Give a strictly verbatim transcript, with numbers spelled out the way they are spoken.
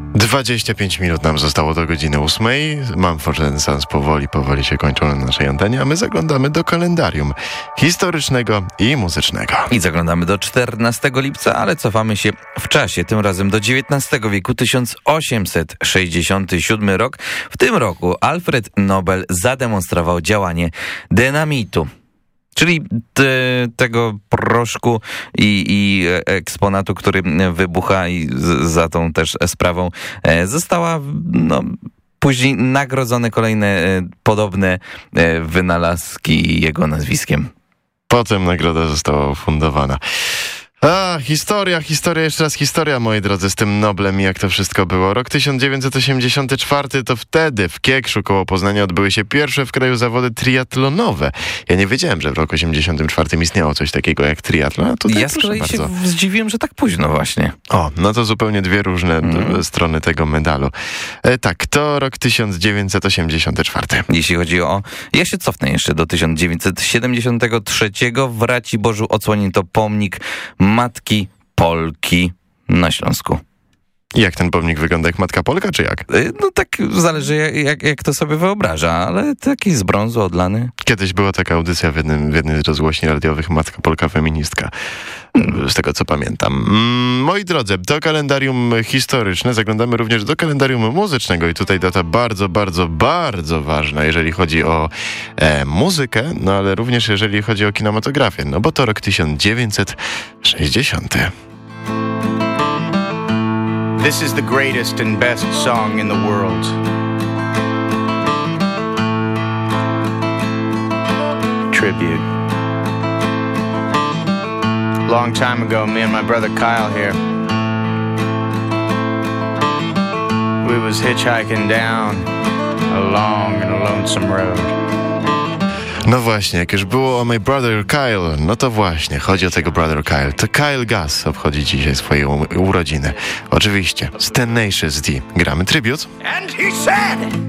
dwadzieścia pięć minut nam zostało do godziny ósmej. Mumford and Sons powoli, powoli się kończą na naszej antenie, a my zaglądamy do kalendarium historycznego i muzycznego. I zaglądamy do czternastego lipca, ale cofamy się w czasie, tym razem do dziewiętnastego wieku, tysiąc osiemset sześćdziesiąty siódmy rok. W tym roku Alfred Nobel zademonstrował działanie dynamitu. Czyli te, tego proszku i, i eksponatu, który wybucha, i z, za tą też sprawą e, została no, później nagrodzone kolejne e, podobne e, wynalazki jego nazwiskiem. Potem nagroda została ufundowana. A, historia, historia, jeszcze raz historia, moi drodzy, z tym Noblem i jak to wszystko było. Rok tysiąc dziewięćset osiemdziesiąty czwarty, to wtedy w Kiekszu koło Poznania odbyły się pierwsze w kraju zawody triatlonowe. Ja nie wiedziałem, że w roku osiemdziesiątym czwartym istniało coś takiego jak triatlon. A tutaj, ja z kolei się zdziwiłem, że tak późno właśnie. O, no to zupełnie dwie różne mm. strony tego medalu. E, tak, to rok tysiąc dziewięćset osiemdziesiąty czwarty. Jeśli chodzi o... Ja się cofnę jeszcze do tysiąc dziewięćset siedemdziesiątego trzeciego. W Raciborzu odsłonięto pomnik Matki Polki na Śląsku. Jak ten pomnik wygląda? Jak Matka Polka, czy jak? No tak zależy, jak, jak, jak to sobie wyobraża, ale taki z brązu odlany. Kiedyś była taka audycja w jednym, w jednej z rozgłośni radiowych, Matka Polka Feministka. Z tego, co pamiętam. Moi drodzy, to kalendarium historyczne. Zaglądamy również do kalendarium muzycznego i tutaj data bardzo, bardzo, bardzo ważna, jeżeli chodzi o e, muzykę, no ale również jeżeli chodzi o kinematografię, no bo to rok tysiąc dziewięćset sześćdziesiąty. This is the greatest and best song in the world. Tribute. Long time ago, me and my brother Kyle here, we was hitchhiking down a long and a lonesome road. No właśnie, jak już było o My Brother Kyle, no to właśnie, chodzi o tego Brother Kyle. To Kyle Gass obchodzi dzisiaj swoje urodziny. Oczywiście, z Tenacious D gramy Tribute. And he said...